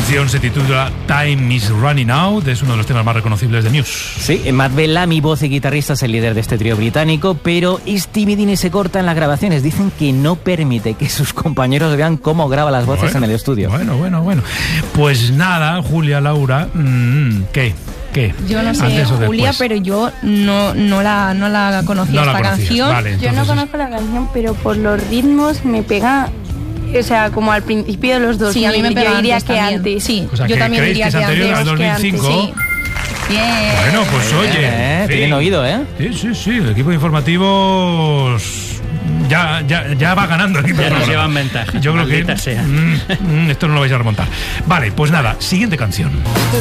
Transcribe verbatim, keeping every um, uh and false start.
canción se titula Time is Running Out, es uno de los temas más reconocibles de Muse. Sí, Matt Bellamy, voz y guitarrista, es el líder de este trío británico, pero Stevie Dean se corta en las grabaciones. Dicen que no permite que sus compañeros vean cómo graba las voces bueno, en el estudio. Bueno, bueno, bueno. Pues nada, Julia, Laura, mmm, ¿qué? ¿Qué? Yo no sé, Julia, pero yo no, no, la, no la conocía no esta la canción. Vale, yo no conozco la canción, pero por los ritmos me pega, o sea, como al principio de los dos mil. Sí, a mí me pega yo diría antes que también. antes. Sí, o sea, yo que también diría que, que es anterior antes. al dos mil cinco. Sí. Bien. Bueno, pues oye. Eh, sí. Tienen oído, ¿eh? Sí, sí, sí. El equipo de informativos ya, ya, ya va ganando. El equipo Ya de nos llevan ventaja. Yo creo que sea. mm, mm, esto no lo vais a remontar. Vale, pues nada, siguiente canción.